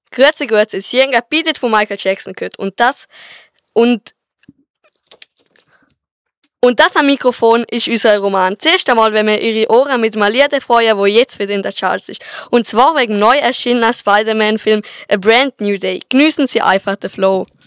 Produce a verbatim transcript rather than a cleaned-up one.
Grüezi, grüezi, Sie haben gerade Beat von Michael Jackson gehört. Und das, und, und das am Mikrofon ist unser Roman. Zuerst einmal, wenn wir Ihre Ohren mit einem Lied freuen, wo jetzt wieder in der Charts ist. Und zwar wegen neu erschienener Spider-Man-Film A Brand New Day. Geniessen Sie einfach den Flow.